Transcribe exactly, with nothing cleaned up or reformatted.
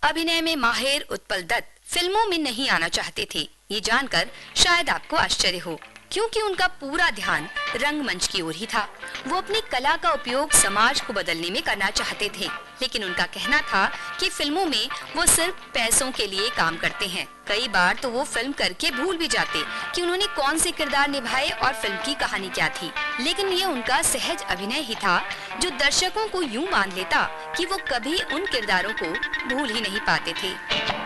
अभिनय में माहिर उत्पल दत्त फिल्मों में नहीं आना चाहते थे। ये जानकर शायद आपको आश्चर्य हो, क्योंकि उनका पूरा ध्यान रंगमंच की ओर ही था। वो अपनी कला का उपयोग समाज को बदलने में करना चाहते थे, लेकिन उनका कहना था कि फिल्मों में वो सिर्फ पैसों के लिए काम करते हैं। कई बार तो वो फिल्म करके भूल भी जाते कि उन्होंने कौन से किरदार निभाए और फिल्म की कहानी क्या थी। लेकिन ये उनका सहज अभिनय ही था जो दर्शकों को यूं मान लेता कि वो कभी उन किरदारों को भूल ही नहीं पाते थे।